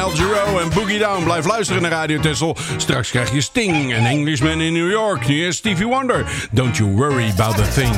Al Jarreau en Boogie Down. Blijf luisteren naar Radio Texel. Straks krijg je Sting en Englishman in New York. Nu is Stevie Wonder. Don't you worry about a thing.